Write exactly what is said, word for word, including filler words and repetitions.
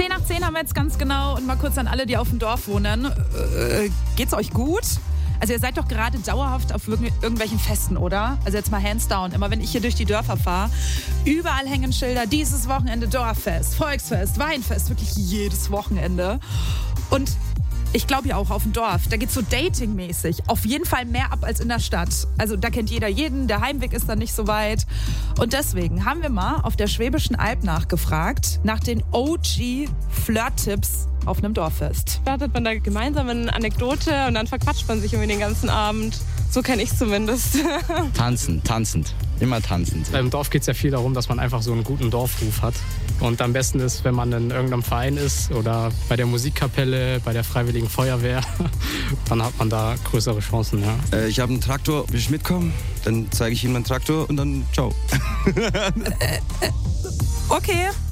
zehn nach zehn haben wir jetzt ganz genau und mal kurz an alle, die auf dem Dorf wohnen. Äh, geht's euch gut? Also ihr seid doch gerade dauerhaft auf irgendwelchen Festen, oder? Also jetzt mal hands down. Immer wenn ich hier durch die Dörfer fahre, überall hängen Schilder, dieses Wochenende Dorffest, Volksfest, Weinfest, wirklich jedes Wochenende. Und ich glaube ja auch auf dem Dorf, da geht's so datingmäßig auf jeden Fall mehr ab als in der Stadt. Also da kennt jeder jeden, der Heimweg ist dann nicht so weit. Und deswegen haben wir mal auf der Schwäbischen Alb nachgefragt, nach den O G-Flirt-Tipps auf einem Dorffest. Startet man da gemeinsam eine Anekdote und dann verquatscht man sich irgendwie den ganzen Abend. So kenne ich zumindest. Tanzen, tanzend. Immer tanzend. Beim Dorf geht es ja viel darum, dass man einfach so einen guten Dorfruf hat. Und am besten ist, wenn man in irgendeinem Verein ist oder bei der Musikkapelle, bei der Freiwilligen Feuerwehr, dann hat man da größere Chancen. Ja. Äh, ich habe einen Traktor, will ich mitkommen? Dann zeige ich Ihnen meinen Traktor und dann ciao. äh, äh, okay.